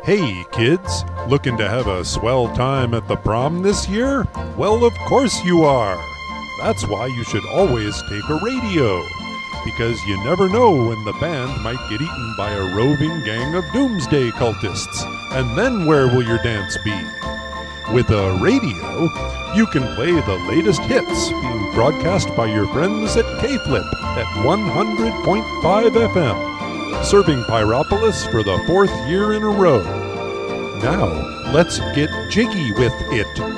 Hey kids, looking to have a swell time at the prom this year? Well, of course you are. That's why you should always take a radio, because you never know when the band might get eaten by a roving gang of doomsday cultists, and then where will your dance be? With a radio, you can play the latest hits being broadcast by your friends at K-Flip at 100.5 FM, serving Pyropolis for the 4th year in a row. Now, let's get jiggy with it.